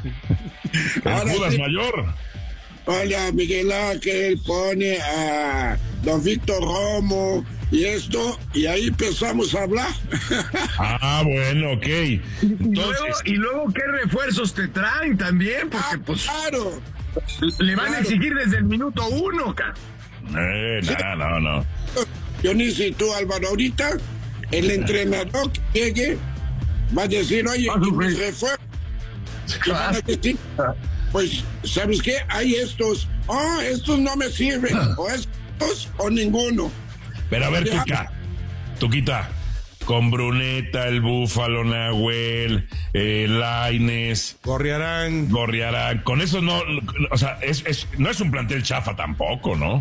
El Judas Mayor. Hola, Miguel Ángel, pone a don Víctor Romo y esto, y ahí empezamos a hablar. Bueno, ok. Entonces... Y luego, ¿qué refuerzos te traen también? Porque, pues, claro. Le van a exigir desde el minuto 1, cara. No. Dionisio y tú, Álvaro, ahorita el entrenador que llegue va a decir, oye, y mis refuerzos. Y van a decir, pues, ¿sabes qué? Hay estos. Estos no me sirven. O estos o ninguno. Pero a ver, Tuquita, con Bruneta, el Búfalo, Nahuel, Lainez, Gorriarán, con eso no, o sea, no es un plantel chafa tampoco, ¿no?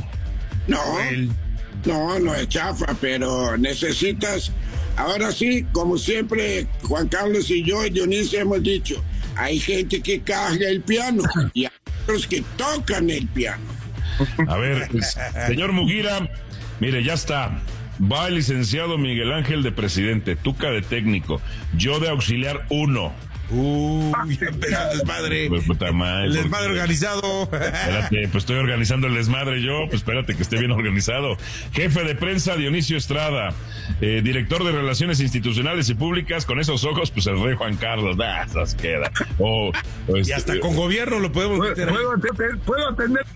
No es chafa, pero necesitas, ahora sí, como siempre, Juan Carlos y yo y Dionisio hemos dicho, hay gente que carga el piano y hay otros que tocan el piano. A ver, señor Muguira, mire, ya está. Va el licenciado Miguel Ángel de presidente, Tuca de técnico, yo de auxiliar 1. Ya empezó el desmadre. Pues, puta madre, el desmadre organizado. Espérate, pues estoy organizando el desmadre yo, pues espérate que esté bien organizado. Jefe de prensa Dionisio Estrada, director de Relaciones Institucionales y Públicas, con esos ojos, pues el rey Juan Carlos, nos queda. Y hasta con gobierno lo podemos meter. ¿Puedo atender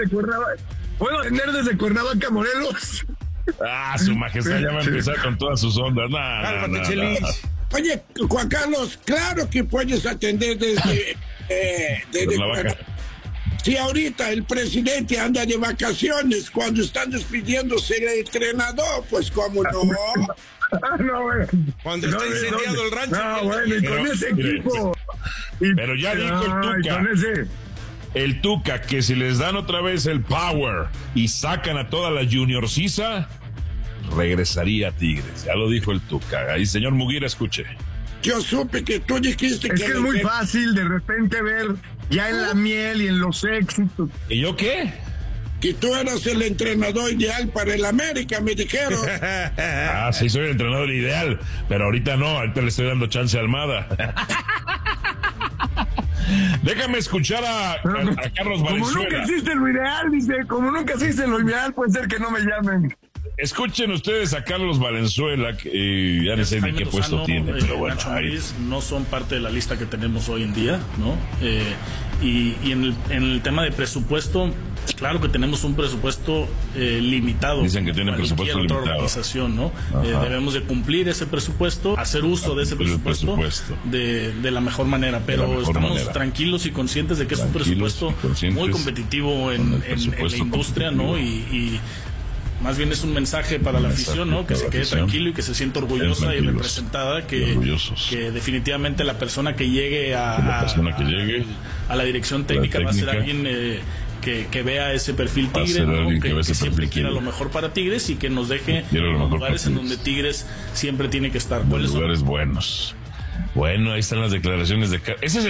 desde Cuernavaca, Morelos? Su majestad ya va a empezar con todas sus ondas. Cálmate, Chelis. Oye, Juan Carlos, claro que puedes atender desde si ahorita el presidente anda de vacaciones cuando están despidiéndose el entrenador, pues cómo no. Cuando está incendiado el rancho. Y con ese equipo. Pero ya dijo el Tuca. El Tuca que si les dan otra vez el power y sacan a toda la juniorcisa, regresaría a Tigres. Ya lo dijo el Tuca. Ahí, señor Muguira, escuche. Yo supe que tú dijiste que es muy fácil de repente ver ya en la miel y en los éxitos. ¿Y yo qué? Que tú eras el entrenador ideal para el América, me dijeron. Sí, soy el entrenador ideal, pero ahorita no, ahorita le estoy dando chance a Almada. Déjame escuchar a Carlos Valenzuela. Como nunca existe lo ideal, dice, como nunca existe lo ideal, puede ser que no me llamen. Escuchen ustedes a Carlos Valenzuela, que ya no sé ni qué puesto tiene, pero bueno. No son parte de la lista que tenemos hoy en día, ¿no? Y en el tema de presupuesto, claro que tenemos un presupuesto limitado. Dicen que tienen presupuesto limitado. Organización, ¿no? Debemos de cumplir ese presupuesto, hacer uso de ese presupuesto de la mejor manera, pero estamos tranquilos y conscientes de que es un presupuesto muy competitivo en la industria, ¿no? Y más bien es un mensaje para la afición, ¿no? Que se quede tranquilo y que se sienta orgullosa y representada, que definitivamente la persona que llegue a la dirección técnica va a ser alguien que vea ese perfil Tigre, ¿no? que siempre quiera lo mejor para Tigres y que nos deje los lugares en donde Tigres siempre tiene que estar. ¿Cuáles son? Lugares buenos. Bueno, ahí están las declaraciones de ese es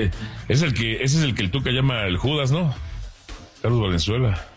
el que el Tuca llama el Judas, ¿no? Carlos Valenzuela.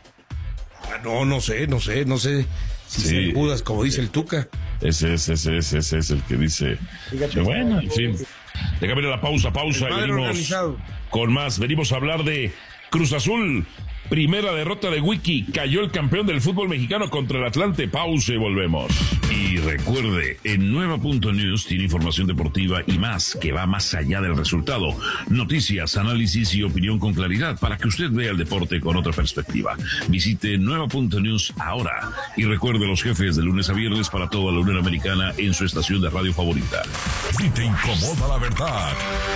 No sé si es el Judas, como dice el Tuca. Ese es el que dice. Bueno, en fin. Déjame ir a la pausa y venimos con más. Venimos a hablar de Cruz Azul. Primera derrota de Wiki. Cayó el campeón del fútbol mexicano contra el Atlante. Pausa y volvemos. Y recuerde, en Nueva.News tiene información deportiva y más que va más allá del resultado. Noticias, análisis y opinión con claridad para que usted vea el deporte con otra perspectiva. Visite Nueva.News ahora. Y recuerde los jefes de lunes a viernes para toda la Unión Americana en su estación de radio favorita. Si te incomoda la verdad,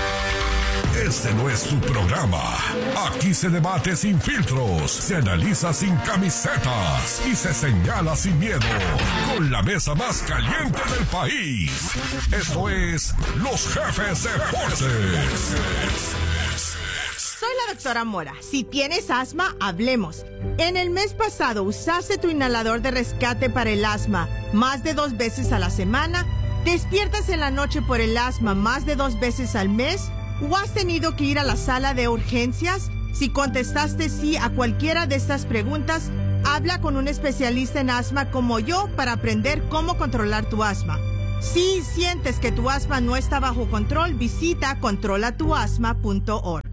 este no es tu programa. Aquí se debate sin filtros, se analiza sin camisetas y se señala sin miedo. Con la mesa más caliente del país. Esto es Los Jefes Deportes. Soy la doctora Mora. Si tienes asma, hablemos. En el mes pasado, ¿usaste tu inhalador de rescate para el asma más de 2 veces a la semana? ¿Despiertas en la noche por el asma más de 2 veces al mes? ¿O has tenido que ir a la sala de urgencias? Si contestaste sí a cualquiera de estas preguntas, habla con un especialista en asma como yo para aprender cómo controlar tu asma. Si sientes que tu asma no está bajo control, visita controlatuasma.org.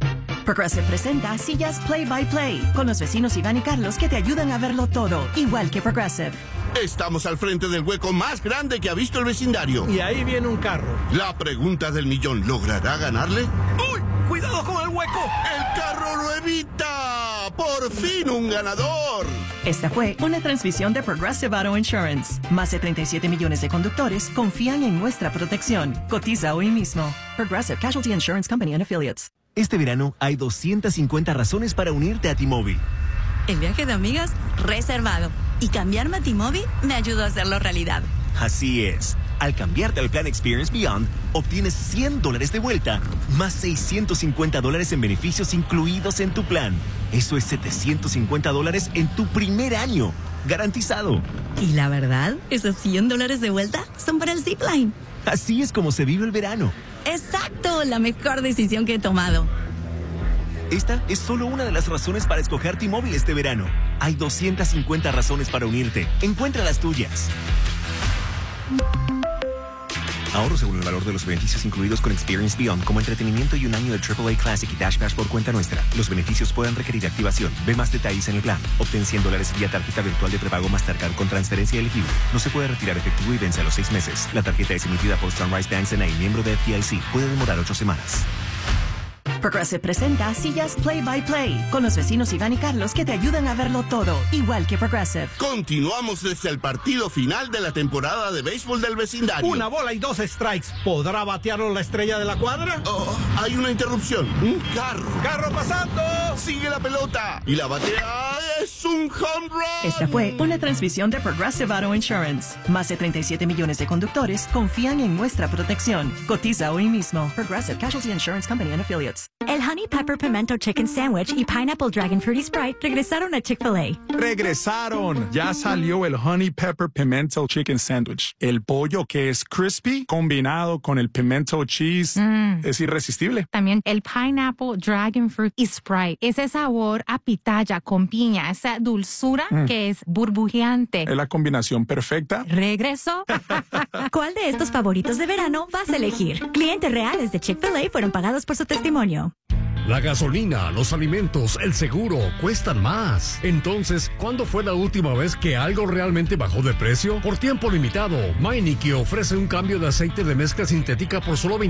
Progressive presenta sillas Play by Play con los vecinos Iván y Carlos que te ayudan a verlo todo, igual que Progressive. Estamos al frente del hueco más grande que ha visto el vecindario. Y ahí viene un carro. La pregunta del millón, ¿logrará ganarle? ¡Uy! ¡Cuidado con el hueco! ¡El carro lo evita! ¡Por fin un ganador! Esta fue una transmisión de Progressive Auto Insurance. Más de 37 millones de conductores confían en nuestra protección. Cotiza hoy mismo. Progressive Casualty Insurance Company and Affiliates. Este verano hay 250 razones para unirte a T-Mobile. El viaje de amigas reservado. Y cambiarme a T-Mobile me ayudó a hacerlo realidad. Así es. Al cambiarte al plan Experience Beyond, obtienes $100 de vuelta, más $650 en beneficios incluidos en tu plan. Eso es $750 en tu primer año. Garantizado. Y la verdad, esos $100 de vuelta son para el Zipline. Así es como se vive el verano. ¡Exacto! La mejor decisión que he tomado. Esta es solo una de las razones para escoger T-Mobile este verano. Hay 250 razones para unirte. Encuentra las tuyas. Ahorro según el valor de los beneficios incluidos con Experience Beyond, como entretenimiento y un año de AAA Classic y Dash Pass por cuenta nuestra. Los beneficios pueden requerir activación. Ve más detalles en el plan. Obtén $100 vía tarjeta virtual de prepago Mastercard con transferencia elegible. No se puede retirar efectivo y vence a los 6 meses. La tarjeta es emitida por Sunrise Banks N.A., miembro de FDIC. Puede demorar 8 semanas. Progressive presenta sillas Play by Play con los vecinos Iván y Carlos que te ayudan a verlo todo, igual que Progressive. Continuamos desde el partido final de la temporada de béisbol del vecindario. Una bola y 2 strikes. ¿Podrá batearlo la estrella de la cuadra? Oh, hay una interrupción. Un carro. ¡Carro pasando! Sigue la pelota. Y la batea es un home run. Esta fue una transmisión de Progressive Auto Insurance. Más de 37 millones de conductores confían en nuestra protección. Cotiza hoy mismo. Progressive Casualty Insurance Company and Affiliates. El Honey Pepper Pimento Chicken Sandwich y Pineapple Dragon Fruity Sprite regresaron a Chick-fil-A. ¡Regresaron! Ya salió el Honey Pepper Pimento Chicken Sandwich. El pollo que es crispy combinado con el pimento cheese es irresistible. También el Pineapple Dragon Fruit y Sprite. Ese sabor a pitaya con piña, esa dulzura que es burbujeante. Es la combinación perfecta. ¿Regresó? ¿Cuál de estos favoritos de verano vas a elegir? Clientes reales de Chick-fil-A fueron pagados por su testimonio. La gasolina, los alimentos, el seguro cuestan más. Entonces, ¿cuándo fue la última vez que algo realmente bajó de precio? Por tiempo limitado, Meineke ofrece un cambio de aceite de mezcla sintética por solo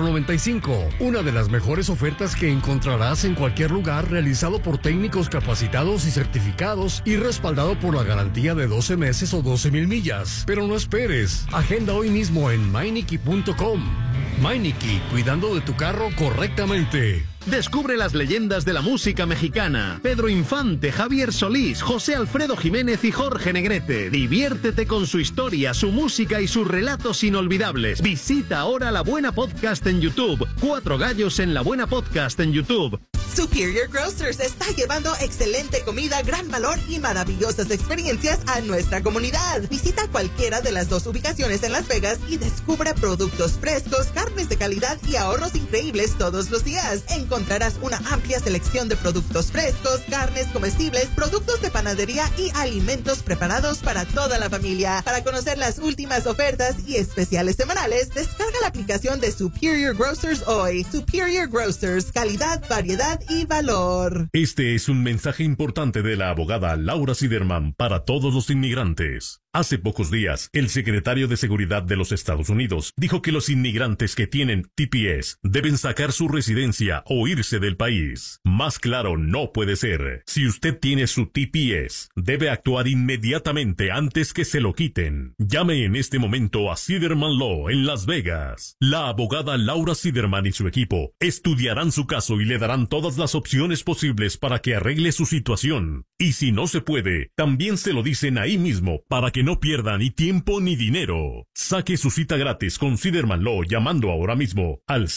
$24.95. Una de las mejores ofertas que encontrarás en cualquier lugar, realizado por técnicos capacitados y certificados y respaldado por la garantía de 12 meses o 12,000 millas. Pero no esperes. Agenda hoy mismo en Meineke.com. Meineke, cuidando de tu carro correctamente. Descubre las leyendas de la música mexicana. Pedro Infante, Javier Solís, José Alfredo Jiménez y Jorge Negrete. Diviértete con su historia, su música y sus relatos inolvidables. Visita ahora La Buena Podcast en YouTube. 4 gallos en La Buena Podcast en YouTube. Superior Grocers está llevando excelente comida, gran valor y maravillosas experiencias a nuestra comunidad. Visita cualquiera de las 2 ubicaciones en Las Vegas y descubre productos frescos, carnes de calidad y ahorros increíbles todos los días. Encontrarás una amplia selección de productos frescos, carnes comestibles, productos de panadería y alimentos preparados para toda la familia. Para conocer las últimas ofertas y especiales semanales, descarga la aplicación de Superior Grocers hoy. Superior Grocers, calidad, variedad y valor. Este es un mensaje importante de la abogada Laura Siderman para todos los inmigrantes. Hace pocos días, el secretario de Seguridad de los Estados Unidos dijo que los inmigrantes que tienen TPS deben sacar su residencia o irse del país. Más claro no puede ser. Si usted tiene su TPS, debe actuar inmediatamente antes que se lo quiten. Llame en este momento a Siderman Law en Las Vegas. La abogada Laura Siderman y su equipo estudiarán su caso y le darán todas las opciones posibles para que arregle su situación. Y si no se puede, también se lo dicen ahí mismo para que no pierda ni tiempo ni dinero. Saque su cita gratis con Siderman Law llamando ahora mismo al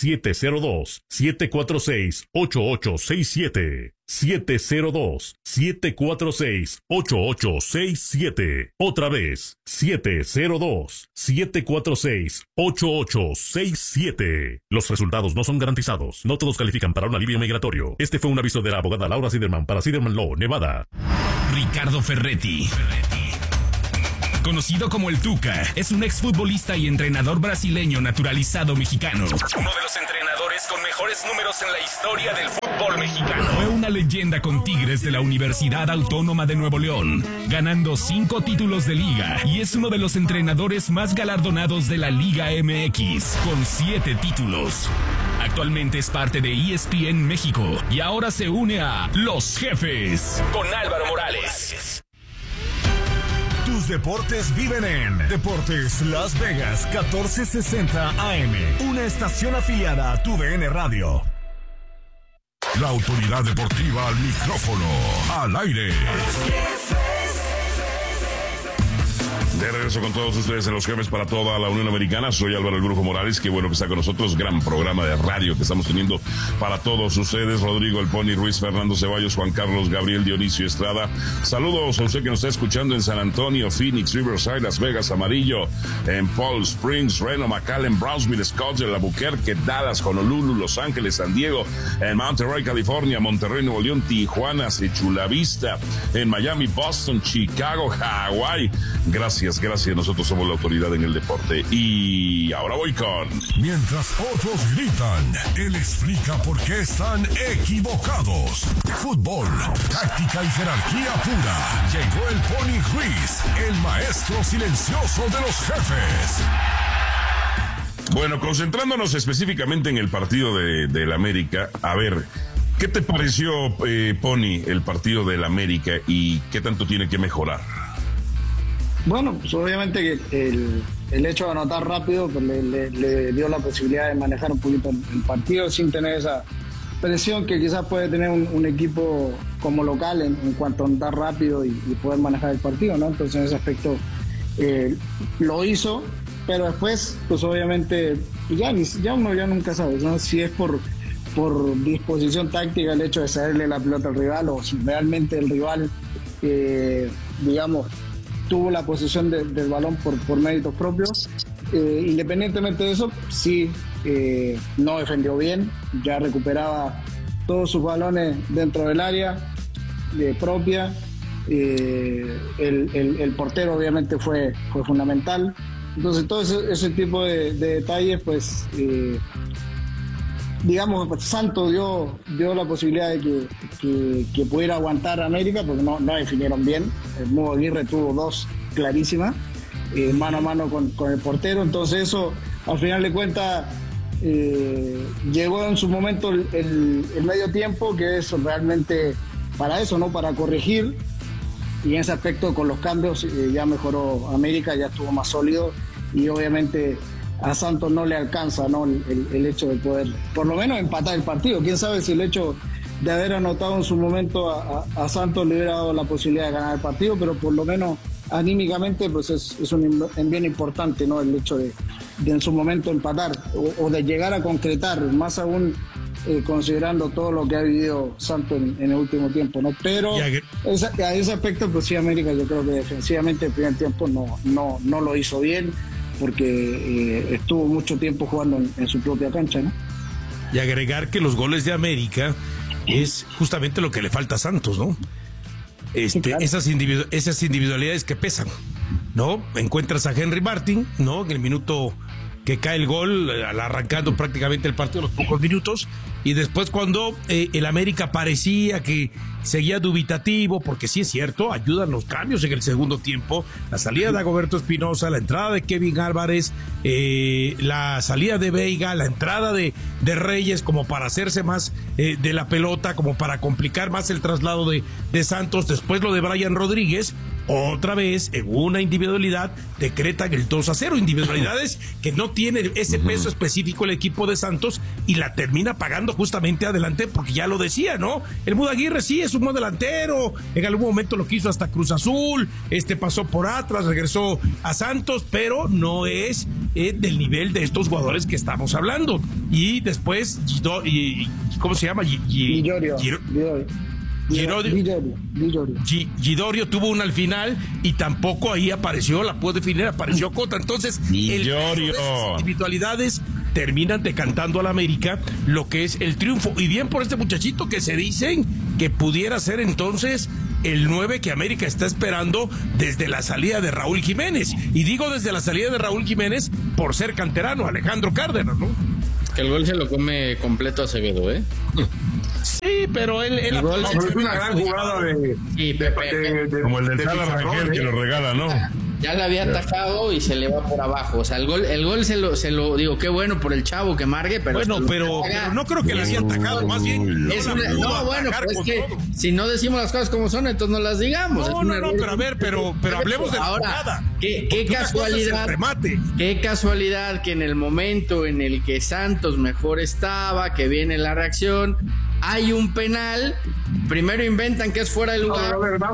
702-746-8867. 702-746-8867. Otra vez, 702-746-8867. Los resultados no son garantizados. No todos califican para un alivio migratorio. Este fue un aviso de la abogada Laura Siderman para Siderman Law, Nevada. Ricardo Ferretti. Conocido como el Tuca, es un exfutbolista y entrenador brasileño naturalizado mexicano. Uno de los entrenadores con mejores números en la historia del fútbol mexicano. una leyenda con Tigres de la Universidad Autónoma de Nuevo León, ganando 5 títulos de liga y es uno de los entrenadores más galardonados de la Liga MX, con 7 títulos. Actualmente es parte de ESPN México y ahora se une a Los Jefes con Álvaro Morales. Tus deportes viven en Deportes Las Vegas 1460 AM, una estación afiliada a TUDN Radio. La autoridad deportiva al micrófono, al aire. De regreso con todos ustedes en Los Jefes para toda la Unión Americana. Soy Álvaro El Brujo Morales. Qué bueno que está con nosotros. Gran programa de radio que estamos teniendo para todos ustedes. Rodrigo El Pony Ruiz, Fernando Ceballos, Juan Carlos, Gabriel Dionisio Estrada. Saludos a usted que nos está escuchando en San Antonio, Phoenix, Riverside, Las Vegas, Amarillo, en Palm Springs, Reno, McAllen, Brownsville, Scottsdale, Albuquerque, Dallas, Honolulu, Los Ángeles, San Diego, en Monterrey, California, Monterrey, Nuevo León, Tijuana, Chula Vista, en Miami, Boston, Chicago, Hawái. Gracias. Nosotros somos la autoridad en el deporte. Y ahora voy con... Mientras otros gritan, él explica por qué están equivocados. Fútbol, táctica y jerarquía pura. Llegó el Pony Ruiz, el maestro silencioso de los jefes. Bueno, concentrándonos específicamente en el partido del América, a ver, ¿qué te pareció, Pony, el partido del América y qué tanto tiene que mejorar? Bueno, pues obviamente que el hecho de anotar rápido pues le dio la posibilidad de manejar un poquito el partido sin tener esa presión que quizás puede tener un equipo como local en cuanto a anotar rápido y poder manejar el partido, ¿no? Entonces en ese aspecto lo hizo, pero después pues obviamente ya uno ya nunca sabe, ¿no? Si es por disposición táctica el hecho de cederle la pelota al rival o si realmente el rival digamos tuvo la posesión del balón por méritos propios. Independientemente de eso, sí, no defendió bien, ya recuperaba todos sus balones dentro del área propia. El portero obviamente fue fundamental. Entonces todo ese tipo de detalles, pues, digamos, Santos dio la posibilidad de que pudiera aguantar a América porque no definieron bien. El Mudo Aguirre tuvo 2 clarísimas, mano a mano con el portero. Entonces eso, al final de cuentas, llegó en su momento el medio tiempo, que es realmente para eso, ¿no? Para corregir. Y en ese aspecto, con los cambios, ya mejoró América, ya estuvo más sólido y obviamente a Santos no le alcanza, ¿no? el hecho de poder, por lo menos, empatar el partido. Quién sabe si el hecho de haber anotado en su momento a Santos le hubiera dado la posibilidad de ganar el partido, pero por lo menos anímicamente pues es un bien importante, ¿no? El hecho de en su momento empatar o de llegar a concretar, más aún considerando todo lo que ha vivido Santos en el último tiempo, ¿no? Pero a ese aspecto, pues sí, América yo creo que defensivamente el primer tiempo no lo hizo bien, porque estuvo mucho tiempo jugando en su propia cancha, ¿no? Y agregar que los goles de América es justamente lo que le falta a Santos, ¿no? Sí, claro. Esas individualidades que pesan, ¿no? Encuentras a Henry Martin, ¿no? En el minuto que cae el gol, arrancando prácticamente el partido, los pocos minutos, y después cuando el América parecía que seguía dubitativo, porque sí es cierto, ayudan los cambios en el segundo tiempo, la salida de Dagoberto Espinosa, la entrada de Kevin Álvarez, la salida de Veiga, la entrada de Reyes como para hacerse más de la pelota, como para complicar más el traslado de Santos, después lo de Brian Rodríguez, otra vez en una individualidad decretan el 2-0, individualidades que no tienen ese peso específico el equipo de Santos y la termina pagando justamente adelante, porque ya lo decía, ¿no? El Mudo Aguirre sí es un buen delantero, en algún momento lo quiso hasta Cruz Azul, pasó por Atlas, regresó a Santos, pero no es del nivel de estos jugadores que estamos hablando. Y después, ¿cómo se llama? Gidorio tuvo una al final y tampoco ahí apareció, la puedo definir, apareció Cota. Entonces, esas individualidades terminan decantando al América lo que es el triunfo. Y bien por este muchachito que se dicen que pudiera ser entonces el 9 que América está esperando desde la salida de Raúl Jiménez. Y digo desde la salida de Raúl Jiménez por ser canterano, Alejandro Cárdenas, ¿no? Que el gol se lo come completo Acevedo, ¿eh? Sí, pero él es una gran jugada como el del Tala Rangel que lo regala, ¿no? Ya le había atajado y se le va por abajo. O sea, el gol se lo digo, qué bueno por el chavo que marque, pero bueno, pero no creo que le había atajado, más bien. Pues es que si no decimos las cosas como son, entonces no las digamos. No, pero a ver, pero hablemos de la jugada. Qué casualidad. Qué casualidad que en el momento en el que Santos mejor estaba, que viene la reacción, hay un penal. Primero inventan que es fuera de lugar.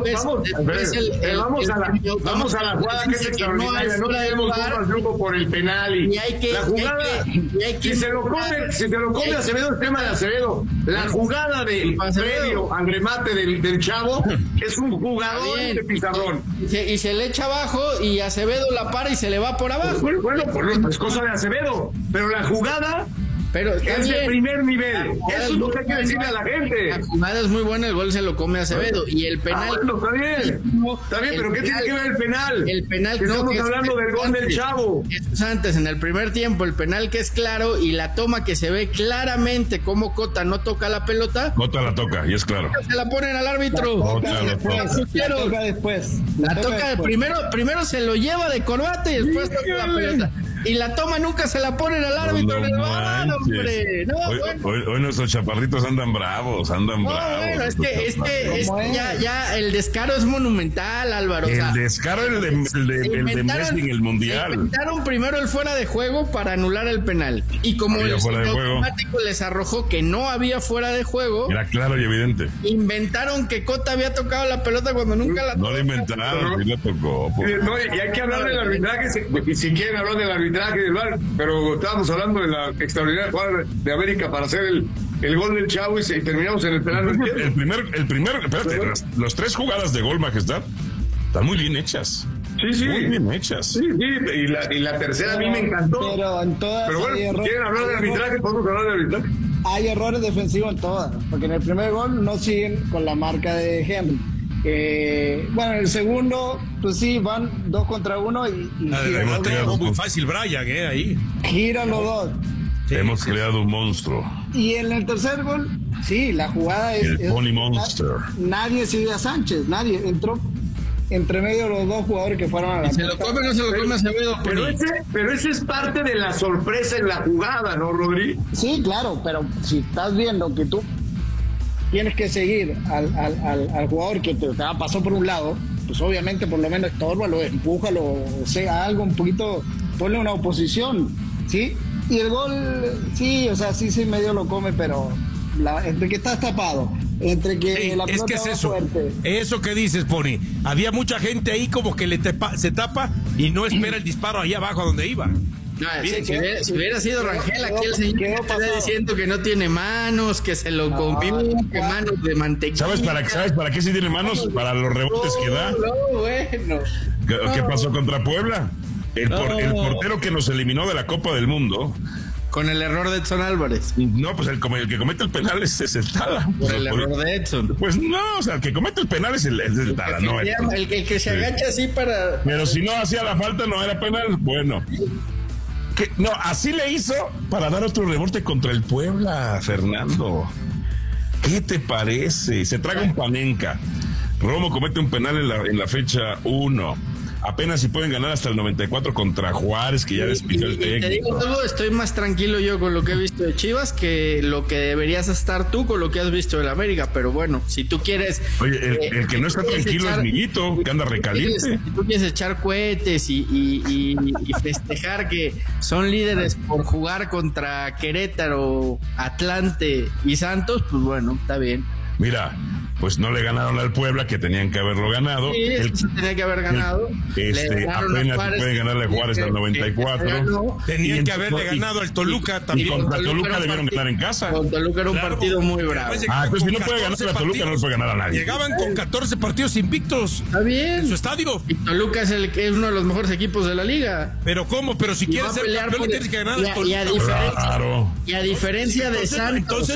Vamos a la jugada que es extraordinaria. No tenemos más grupo por el penal y la jugada. Si se lo come Acevedo, el tema de Acevedo. La jugada del previo al remate del chavo es un jugador de pizarrón. Y se le echa abajo y Acevedo la para y se le va por abajo. Bueno, es cosa de Acevedo, pero la jugada. Pero es de primer nivel. Eso es lo que hay que decirle a la gente. La jugada es muy buena, el gol se lo come Acevedo. Y el penal. Está bien, pero ¿qué tiene que ver el penal? El penal que estamos hablando del gol del chavo. Es antes, en el primer tiempo, el penal que es claro y la toma que se ve claramente cómo Cota no toca la pelota. Cota la toca, y es claro. Se la ponen al árbitro. La toca después. La toca primero se lo lleva de corbata y después toca la pelota. Y la toma nunca se la ponen al árbitro. Hoy nuestros chaparritos andan bravos. Bueno, es que ya el descaro es monumental, Álvaro. El descaro el de Messi en el Mundial. Inventaron primero el fuera de juego para anular el penal. Y como el automático les arrojó que no había fuera de juego, era claro y evidente. Inventaron que Cota había tocado la pelota cuando nunca la tocó. No la inventaron, sí la tocó. Y hay que hablar del arbitraje, si quieren hablar del arbitraje del VAR, pero estábamos hablando de la extraordinaria jugada de América para hacer el gol del chavo y terminamos en el penal. El primer, espérate, las tres jugadas de gol, Majestad, están muy bien hechas. Sí. Muy bien hechas. Sí. Y la tercera a mí me encantó. Pero en todas. Pero bueno, si quieren hablar de arbitraje, podemos hablar de arbitraje. Hay errores defensivos en todas, porque en el primer gol no siguen con la marca de Henry. Bueno, en el segundo, pues sí, van 2 contra 1 y muy fácil, Brian, ahí. Giran los dos. Hemos creado un monstruo. Y en el tercer gol, sí, la jugada es Pony Monster. Nadie sigue a Sánchez, nadie. Entró entre medio los dos jugadores que fueron a la se lo come o no se lo come Acevedo. Pero ese es parte de la sorpresa en la jugada, ¿no, Rodri? Sí, claro, pero si estás viendo que tú tienes que seguir al jugador que te pasó por un lado, pues obviamente por lo menos estórbalo, empújalo, o sea, algo un poquito, ponle una oposición, ¿sí? Y el gol, sí, o sea, sí medio lo come, pero entre que estás tapado, entre que la pelota es que es va fuerte. Eso que dices, Pony, había mucha gente ahí como que se tapa y no espera el disparo ahí abajo a donde iba. No, si hubiera sido Rangel, aquí el señor está diciendo que no tiene manos, que se lo comió, que manos de mantequilla. ¿Sabes para qué sí tiene manos? Para los rebotes que da. Bueno. ¿Qué pasó contra Puebla? El portero que nos eliminó de la Copa del Mundo. Con el error de Edson Álvarez. No, pues el que comete el penal es el Tala. Por el error de Edson. Pues no, o sea, el que comete el penal es el Tala, no el que se agacha así para... Pero si no hacía la falta, no era penal. Bueno. No, así le hizo para dar otro rebote contra el Puebla, Fernando. ¿Qué te parece? Se traga un Panenka. Romo comete un penal en la fecha 1. Apenas si pueden ganar hasta el 94 contra Juárez, que ya despidió el técnico. Te digo algo, estoy más tranquilo yo con lo que he visto de Chivas que lo que deberías estar tú con lo que has visto del América, pero bueno, si tú quieres... Oye, el que no está tranquilo es Millito, que anda recaliente. Si tú quieres echar cohetes y festejar que son líderes por jugar contra Querétaro, Atlante y Santos, pues bueno, está bien. Mira, pues no le ganaron al Puebla, que tenían que haberlo ganado. Sí, se tenía que haber ganado. Apenas pueden ganarle a Juárez al 94. Tenían que haberle ganado al Toluca también. Y contra Toluca debieron ganar en casa. Con Toluca era un partido muy bravo. Entonces si no puede ganar a Toluca, no le puede ganar a nadie. Llegaban con 14 partidos invictos. Está bien. En su estadio. Y Toluca es uno de los mejores equipos de la liga. Pero ¿cómo? Pero si quieres ser campeón, tienes que ganar al Toluca. Y a diferencia de Santos,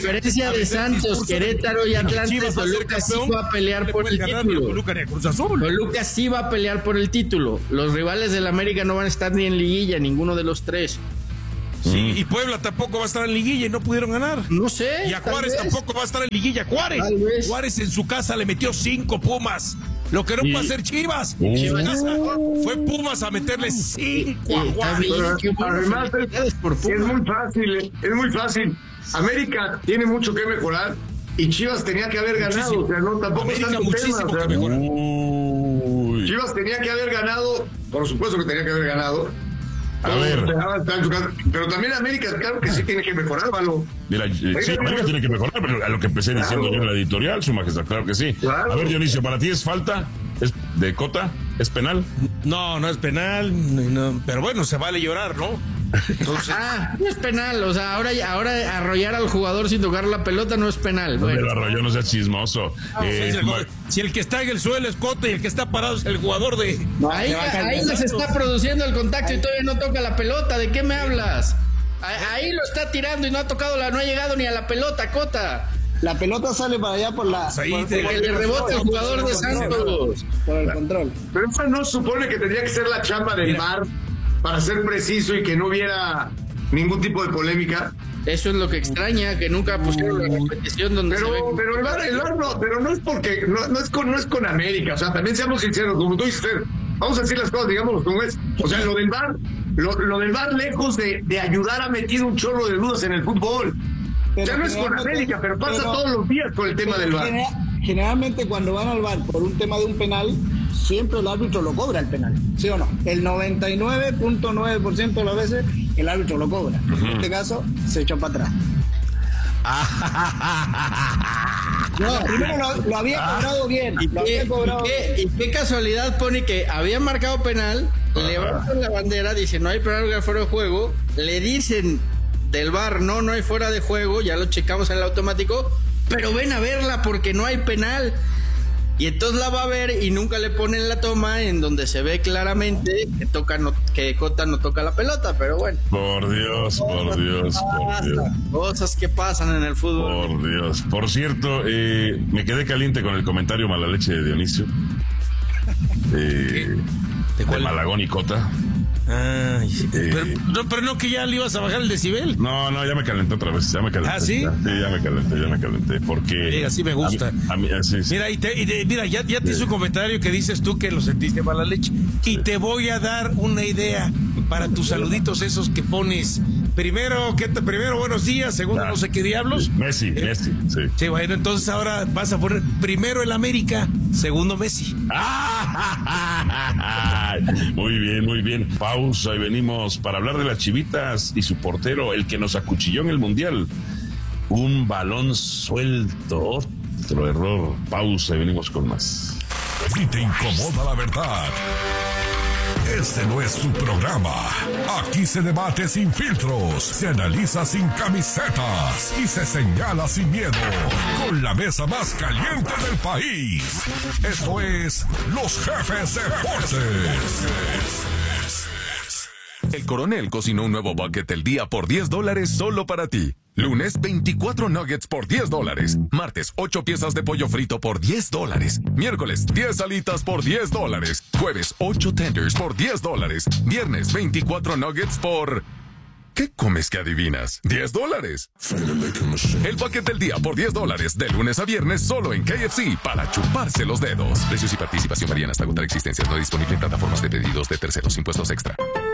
Querétaro y Atlante, Toluca sí va a pelear por el título. Toluca sí va a pelear por el título. Los rivales del América no van a estar ni en liguilla, ninguno de los tres. Sí, y Puebla tampoco va a estar en liguilla y no pudieron ganar. No sé. Y a Juárez tampoco va a estar en liguilla. Juárez en su casa le metió 5 Pumas. Lo que no puede hacer Chivas. En su casa fue Pumas a meterle 5 a Juárez. Además, es muy fácil. América tiene mucho que mejorar y Chivas tenía que haber ganado. O sea, no, tampoco está en tema. Chivas tenía que haber ganado, por supuesto que tenía que haber ganado. A ver. Pero también América, claro que sí tiene que mejorar, Valo. Mira, sí, América tiene que mejorar, pero a lo que empecé diciendo yo en la editorial, Su Majestad, claro que sí. Claro. A ver, Dionisio, ¿para ti es falta? ¿Es de Cota? ¿Es penal? No es penal, no, pero bueno, se vale llorar, ¿no? Entonces... no es penal, o sea, ahora arrollar al jugador sin tocar la pelota no es penal. Bueno. Pero arrolló, no sea chismoso. Si el que está en el suelo es Cota y el que está parado es el jugador de... Ahí se está produciendo el contacto y todavía no toca la pelota, ¿de qué me hablas? Ahí lo está tirando y no ha llegado ni a la pelota, Cota. La pelota sale para allá por la... le rebota el jugador de Santos. Por el control. Pero eso no supone que tendría que ser la chamba del VAR para ser preciso y que no hubiera ningún tipo de polémica. Eso es lo que extraña, que nunca pusieron la repetición donde pero el VAR no, pero no es porque no es con América, o sea, también seamos sinceros, como tú dices, vamos a decir las cosas, digámoslo como es. O sea, lo del VAR lejos de ayudar ha metido un chorro de dudas en el fútbol. Ya no es con América, pero pasa todos los días con el tema del VAR. Generalmente cuando van al VAR por un tema de un penal, siempre el árbitro lo cobra el penal, ¿sí o no? El 99.9% de las veces el árbitro lo cobra. En este caso, se echó para atrás. No, primero lo había cobrado bien. ¿Y qué casualidad pone que había marcado penal, levantan la bandera, dicen no hay penal fuera de juego, le dicen del VAR no hay fuera de juego, ya lo checamos en el automático, pero ven a verla porque no hay penal. Y entonces la va a ver y nunca le ponen la toma en donde se ve claramente que Cota no toca la pelota, pero bueno. Por Dios. Cosas que pasan en el fútbol. Por Dios. Por cierto, me quedé caliente con el comentario mala leche de Dionisio. ¿De Malagón y Cota. Pero no que ya le ibas a bajar el decibel. No, ya me calenté otra vez. ¿Ah, sí? Sí, ya me calenté. Porque. Sí, así me gusta. A mí, sí. Mira, ya te hizo un comentario que dices tú que lo sentiste mala leche. Y te voy a dar una idea para tus saluditos esos que pones. Primero, buenos días. Segundo, no sé qué diablos. Messi, sí. Sí, bueno, entonces ahora vas a poner primero el América, segundo Messi. Muy bien. Pausa y venimos para hablar de las Chivitas y su portero, el que nos acuchilló en el Mundial. Un balón suelto, otro error. Pausa y venimos con más. Si te incomoda la verdad, este no es tu programa. Aquí se debate sin filtros, se analiza sin camisetas y se señala sin miedo. Con la mesa más caliente del país. Esto es Los Jefes Deportes. El Coronel cocinó un nuevo bucket del día por $10 solo para ti. Lunes, 24 nuggets por $10. Martes, 8 piezas de pollo frito por $10. Miércoles, 10 alitas por $10. Jueves, 8 tenders por $10. Viernes, 24 nuggets por... ¿Qué comes que adivinas? $10. El bucket del día por $10. De lunes a viernes solo en KFC para chuparse los dedos. Precios y participación varían hasta agotar existencias. No disponible en plataformas de pedidos de terceros. Impuestos extra.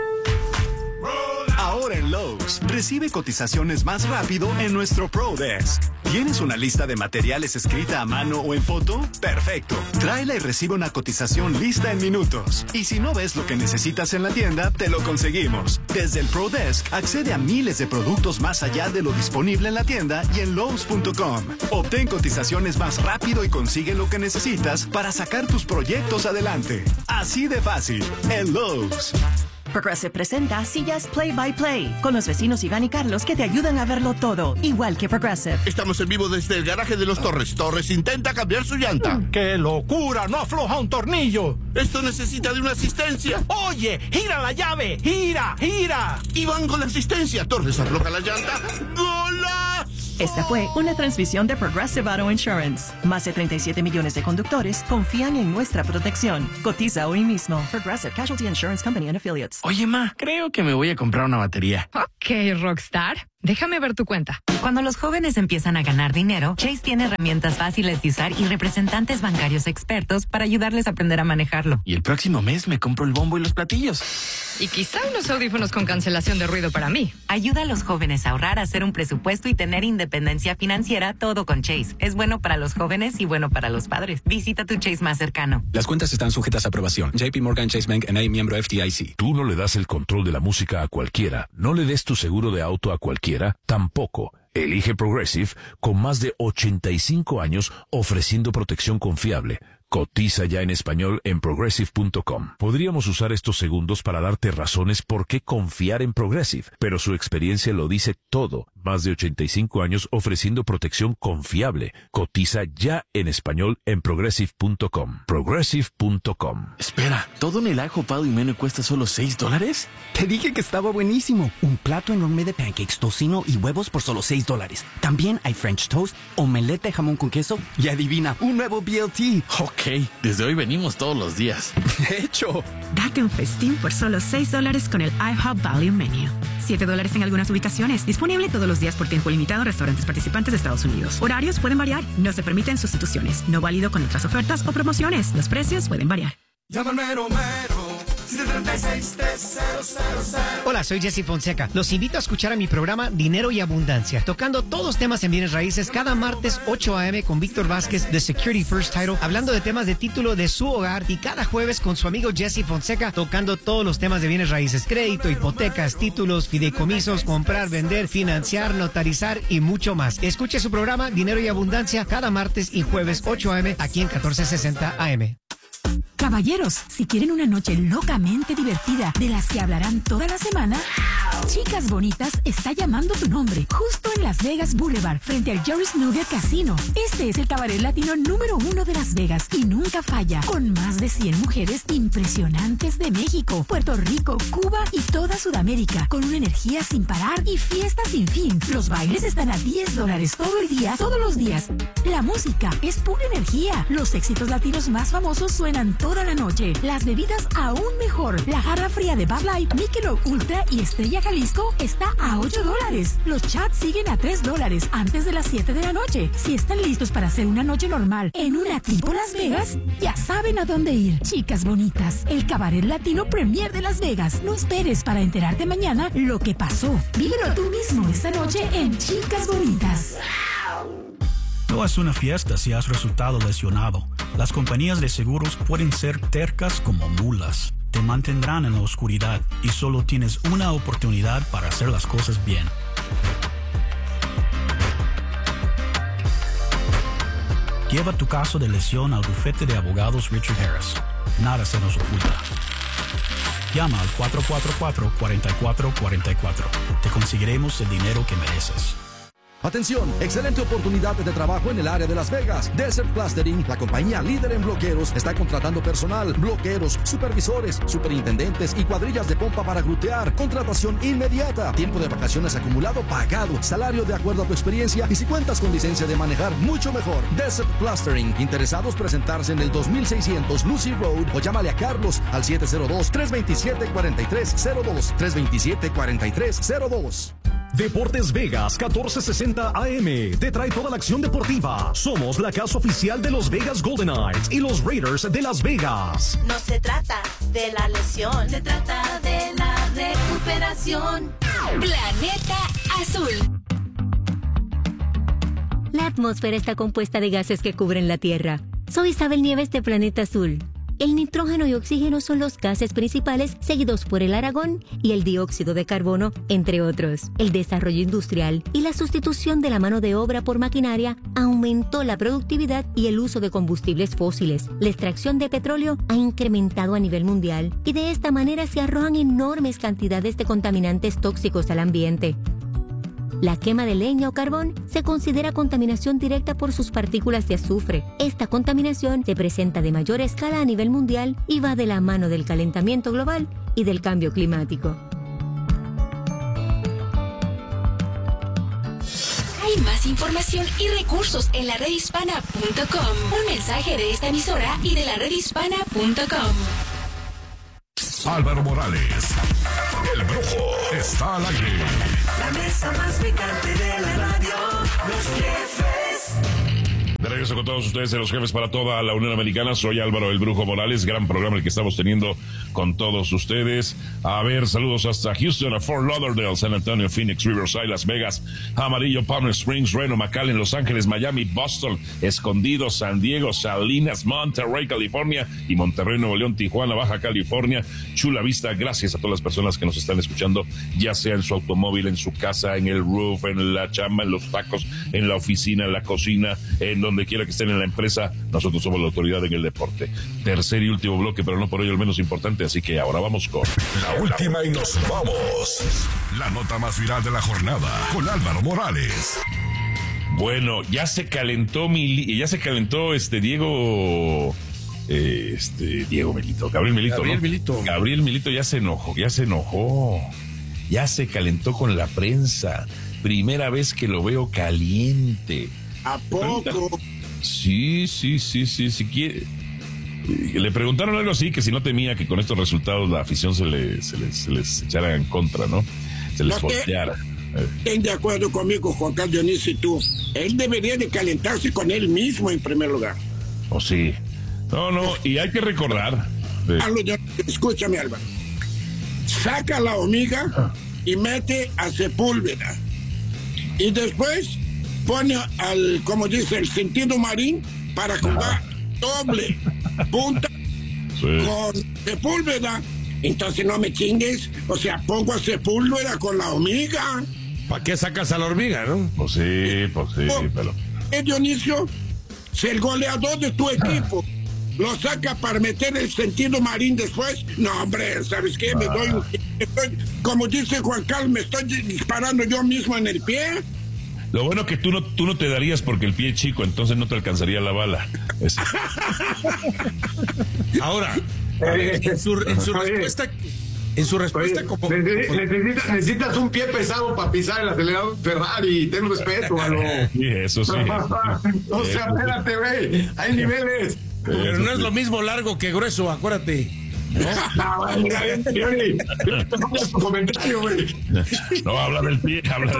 Ahora en Lowe's, recibe cotizaciones más rápido en nuestro Pro Desk. ¿Tienes una lista de materiales escrita a mano o en foto? Perfecto. Tráela y recibe una cotización lista en minutos. Y si no ves lo que necesitas en la tienda, te lo conseguimos. Desde el Pro Desk, accede a miles de productos más allá de lo disponible en la tienda y en Lowe's.com. Obtén cotizaciones más rápido y consigue lo que necesitas para sacar tus proyectos adelante. Así de fácil, en Lowe's. Progressive presenta sillas Play by Play con los vecinos Iván y Carlos que te ayudan a verlo todo, igual que Progressive. Estamos en vivo desde el garaje de los Torres. Torres intenta cambiar su llanta. ¡Qué locura! ¡No afloja un tornillo! Esto necesita de una asistencia. ¡Oye! ¡Gira la llave! ¡Gira! Iván con la asistencia. Torres afloja la llanta. ¡Golazo! Esta fue una transmisión de Progressive Auto Insurance. Más de 37 millones de conductores confían en nuestra protección. Cotiza hoy mismo. Progressive Casualty Insurance Company and Affiliates. Oye, ma, creo que me voy a comprar una batería. Ok, Rockstar. Déjame ver tu cuenta. Cuando los jóvenes empiezan a ganar dinero, Chase tiene herramientas fáciles de usar y representantes bancarios expertos para ayudarles a aprender a manejarlo. Y el próximo mes me compro el bombo y los platillos. Y quizá unos audífonos con cancelación de ruido para mí. Ayuda a los jóvenes a ahorrar, a hacer un presupuesto y tener independencia financiera, todo con Chase. Es bueno para los jóvenes y bueno para los padres. Visita tu Chase más cercano. Las cuentas están sujetas a aprobación. JP Morgan Chase Bank N.A., miembro FDIC. Tú no le das el control de la música a cualquiera. No le des tu seguro de auto a cualquiera. Tampoco. Elige Progressive con más de 85 años ofreciendo protección confiable. Cotiza ya en español en progressive.com. Podríamos usar estos segundos para darte razones por qué confiar en Progressive, pero su experiencia lo dice todo. Más de 85 años ofreciendo protección confiable. Cotiza ya en español en progressive.com. Progressive.com. Espera, ¿todo en el ajo, pado y menú cuesta solo $6? Te dije que estaba buenísimo. Un plato enorme de pancakes, tocino y huevos por solo $6. También hay French toast, omelette de jamón con queso y adivina, un nuevo BLT. Ok, desde hoy venimos todos los días. De hecho. Date un festín por solo $6 con el IHOP Value Menu. $7 en algunas ubicaciones. Disponible todos los días por tiempo limitado en restaurantes participantes de Estados Unidos. Horarios pueden variar. No se permiten sustituciones. No válido con otras ofertas o promociones. Los precios pueden variar. Llama al mero mero. 736-3000. Hola, soy Jesse Fonseca. Los invito a escuchar a mi programa Dinero y Abundancia, tocando todos los temas en bienes raíces cada martes 8 a.m. con Víctor Vázquez de Security First Title, hablando de temas de título de su hogar, y cada jueves con su amigo Jesse Fonseca, tocando todos los temas de bienes raíces: crédito, hipotecas, títulos, fideicomisos, comprar, vender, financiar, notarizar y mucho más. Escuche su programa Dinero y Abundancia cada martes y jueves 8 a.m. aquí en 1460 AM. Caballeros, si quieren una noche locamente divertida de las que hablarán toda la semana, Chicas Bonitas está llamando tu nombre, justo en Las Vegas Boulevard, frente al Jerry's Nugget Casino. Este es el cabaret latino número 1 de Las Vegas y nunca falla, con más de 100 mujeres impresionantes de México, Puerto Rico, Cuba y toda Sudamérica, con una energía sin parar y fiestas sin fin. Los bailes están a $10 todo el día, todos los días. La música es pura energía. Los éxitos latinos más famosos suenan toda la noche. Las bebidas aún mejor. La jarra fría de Bud Light, Michelob Ultra y Estrella Jalisco está a $8. Los chats siguen a $3 antes de las 7 de la noche. Si están listos para hacer una noche normal en una tipo Las Vegas, ya saben a dónde ir. Chicas Bonitas, el cabaret latino premier de Las Vegas. No esperes para enterarte mañana lo que pasó. Vívelo tú mismo esta noche en Chicas Bonitas. No es una fiesta si has resultado lesionado. Las compañías de seguros pueden ser tercas como mulas. Te mantendrán en la oscuridad y solo tienes una oportunidad para hacer las cosas bien. Lleva tu caso de lesión al bufete de abogados Richard Harris. Nada se nos oculta. Llama al 444-4444. Te conseguiremos el dinero que mereces. Atención, excelente oportunidad de trabajo en el área de Las Vegas. Desert Plastering, la compañía líder en bloqueros, está contratando personal, bloqueros, supervisores, superintendentes y cuadrillas de pompa para glutear. Contratación inmediata. Tiempo de vacaciones acumulado pagado. Salario de acuerdo a tu experiencia. Y si cuentas con licencia de manejar, mucho mejor. Desert Plastering. Interesados presentarse en el 2600 Lucy Road o llámale a Carlos al 702-327-4302. 327-4302. Deportes Vegas 1460 AM te trae toda la acción deportiva. Somos la casa oficial de los Vegas Golden Knights y los Raiders de Las Vegas. No se trata de la lesión, se trata de la recuperación. Planeta Azul. La atmósfera está compuesta de gases que cubren la Tierra. Soy Isabel Nieves de Planeta Azul. El nitrógeno y oxígeno son los gases principales, seguidos por el argón y el dióxido de carbono, entre otros. El desarrollo industrial y la sustitución de la mano de obra por maquinaria aumentó la productividad y el uso de combustibles fósiles. La extracción de petróleo ha incrementado a nivel mundial y de esta manera se arrojan enormes cantidades de contaminantes tóxicos al ambiente. La quema de leña o carbón se considera contaminación directa por sus partículas de azufre. Esta contaminación se presenta de mayor escala a nivel mundial y va de la mano del calentamiento global y del cambio climático. Hay más Más información y recursos en la redhispana.com. Un mensaje de esta emisora y de la redhispana.com. Álvaro Morales, el Brujo, está al aire. La mesa más picante de la radio, los jefes. De regreso con todos ustedes en Los Jefes para toda la Unión Americana. Soy Álvaro el Brujo Morales. Gran programa el que estamos teniendo con todos ustedes. A ver, saludos hasta Houston, a Fort Lauderdale, San Antonio, Phoenix, Riverside, Las Vegas, Amarillo, Palm Springs, Reno, McAllen, Los Ángeles, Miami, Boston, Escondido, San Diego, Salinas, Monterrey, California y Monterrey, Nuevo León, Tijuana, Baja California, Chula Vista. Gracias a todas las personas que nos están escuchando, ya sea en su automóvil, en su casa, en el roof, en la chamba, en los tacos, en la oficina, en la cocina, en donde quiera que estén en la empresa. Nosotros somos la autoridad en el deporte. Tercer y último bloque, pero no por ello el menos importante, así que ahora vamos con la última y nos vamos. La nota más viral de la jornada con Álvaro Morales. Bueno, ya se calentó Diego Milito, Gabriel Milito ya se enojó, ya se calentó con la prensa. Primera vez que lo veo caliente. ¿A poco? Sí, quiere. Le preguntaron algo así, que si no temía que con estos resultados la afición se les echara en contra, ¿no? Se les volteara. Estén de acuerdo conmigo, Juan Carlos Dionisio, y tú. Él debería de calentarse con él mismo en primer lugar. Oh, sí. No, y hay que recordar. Escúchame, Álvaro. Saca la hormiga y mete a Sepúlveda. Y después pone como dice, el sentido marín para jugar doble punta con Sepúlveda. Entonces no me chingues, o sea, pongo a Sepúlveda con la hormiga. ¿Para qué sacas a la hormiga, no? Pues sí, pero... Dionisio, si el goleador de tu equipo lo saca para meter el sentido marín después, no, hombre, ¿sabes qué? Como dice Juan Carlos, me estoy disparando yo mismo en el pie. Lo bueno que tú no te darías porque el pie es chico, entonces no te alcanzaría la bala. Ahora, en su respuesta como... Necesitas un pie pesado para pisar el acelerador Ferrari, ten respeto, ¿no? Sí, eso sí. O sea, espérate, güey, hay niveles. Pero no es lo mismo largo que grueso, acuérdate. No, habla del pie,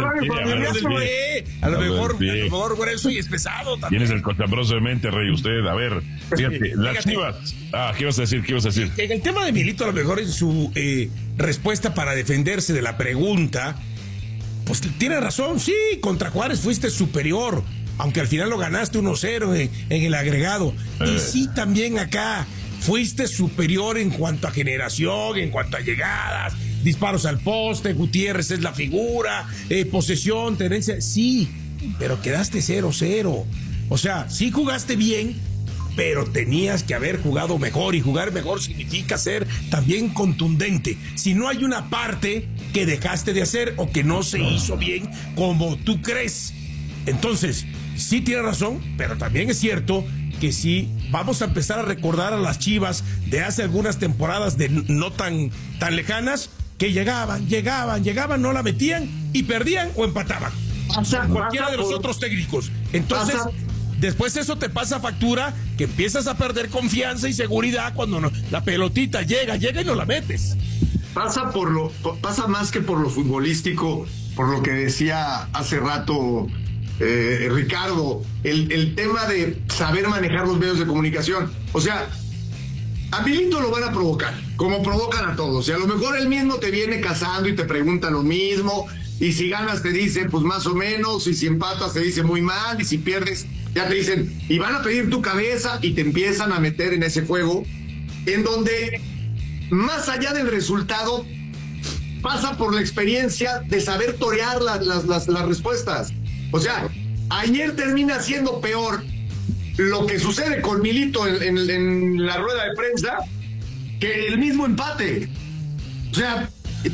A lo mejor grueso y es pesado también. Tienes el cochambroso de mente, Rey, usted. A ver, fíjate, las Chivas. ¿Qué ibas a decir? En el tema de Milito, a lo mejor en su respuesta para defenderse de la pregunta, pues tiene razón, sí, contra Juárez fuiste superior, aunque al final lo ganaste 1-0 en el agregado. Y sí, también acá fuiste superior en cuanto a generación, en cuanto a llegadas, disparos al poste, Gutiérrez es la figura, posesión, tenencia, sí, pero quedaste 0-0. O sea, sí jugaste bien, pero tenías que haber jugado mejor, y jugar mejor significa ser también contundente. Si no hay una parte que dejaste de hacer o que no se hizo bien como tú crees, entonces sí tiene razón, pero también es cierto que sí vamos a empezar a recordar a las Chivas de hace algunas temporadas de no tan lejanas, que llegaban, no la metían y perdían o empataban. Cualquiera de los otros técnicos. Entonces, después eso te pasa factura, que empiezas a perder confianza y seguridad cuando la pelotita llega y no la metes. Pasa más que por lo futbolístico, por lo que decía hace rato Ricardo, el tema de saber manejar los medios de comunicación. O sea, a Milito lo van a provocar, como provocan a todos. Y a lo mejor él mismo te viene cazando y te pregunta lo mismo. Y si ganas te dice, pues más o menos. Y si empatas te dice muy mal. Y si pierdes, ya te dicen, y van a pedir tu cabeza. Y te empiezan a meter en ese juego, en donde, más allá del resultado, pasa por la experiencia de saber torear las respuestas. O sea, ayer termina siendo peor lo que sucede con Milito en la rueda de prensa que el mismo empate. O sea,